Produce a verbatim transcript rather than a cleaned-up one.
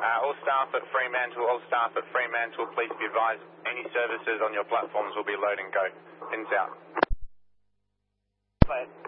Uh, all staff at Fremantle, all staff at Fremantle, please be advised any services on your platforms will be load and go. Pins out. Right.